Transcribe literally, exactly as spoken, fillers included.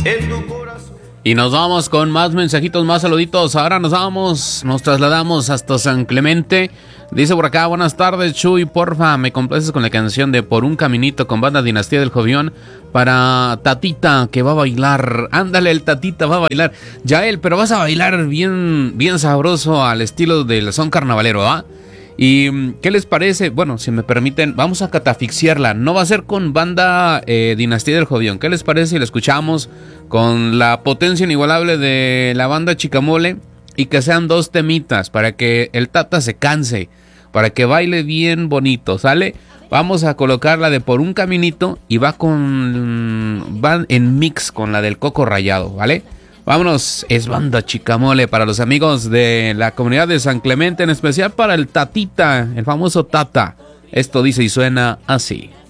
en tu corazón. Y nos vamos con más mensajitos, más saluditos. Ahora nos vamos, nos trasladamos hasta San Clemente. Dice por acá, buenas tardes, Chuy, porfa, me complaces con la canción de Por un Caminito con banda Dinastía del Jovión para Tatita, que va a bailar. Ándale, el Tatita va a bailar. Yael, pero vas a bailar bien, bien sabroso al estilo del son carnavalero, ¿ah? ¿Y qué les parece? Bueno, si me permiten, vamos a catafixiarla. No va a ser con banda eh, Dinastía del Jovión. ¿Qué les parece si la escuchamos con la potencia inigualable de la banda Chicamole? Y que sean dos temitas para que el Tata se canse, para que baile bien bonito, ¿sale? Vamos a colocarla de Por un Caminito y va con va en mix con la del Coco Rayado, ¿vale? Vámonos, es banda Chicamole para los amigos de la comunidad de San Clemente, en especial para el Tatita, el famoso Tata. Esto dice y suena así.